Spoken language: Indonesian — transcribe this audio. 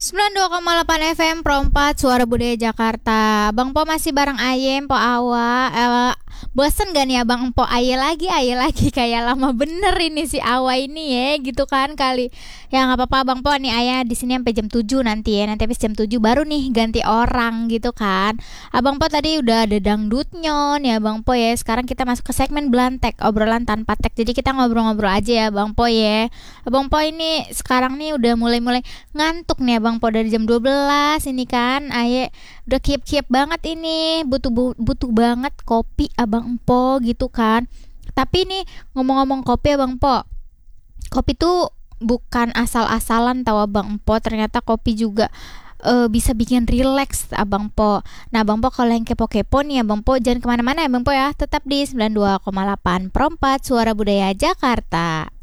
92,8 FM Pro 4 Suara Budaya Jakarta. Bang Po masih bareng Aye, Po Awa. Bosen gak nih Abang Po Aye lagi kayak lama bener ini si Awa ini ya gitu kan kali. Ya nggak apa-apa Bang Po nih Ayah di sini sampai jam 7 nanti ya. Nanti habis jam 7 baru nih ganti orang gitu kan. Abang Po tadi udah ada dangdutnya nih Abang Po ya. Sekarang kita masuk ke segmen belantek, obrolan tanpa teks. Jadi kita ngobrol-ngobrol aja ya Bang Po ya. Abang Po ini sekarang nih udah mulai-mulai ngantuk nih Abang Po dari jam 12 ini kan. Aye udah kiep-kiep banget ini, butuh banget kopi Abang Po gitu kan. Tapi nih ngomong-ngomong kopi Abang Po, kopi tuh bukan asal-asalan tahu Abang Po. Ternyata kopi juga bisa bikin relax Abang Po. Nah Abang Po kalau yang kepo-kepo nih Abang Po jangan kemana-mana Abang Po ya. Tetap di 92,8 Pro 4 Suara Budaya Jakarta.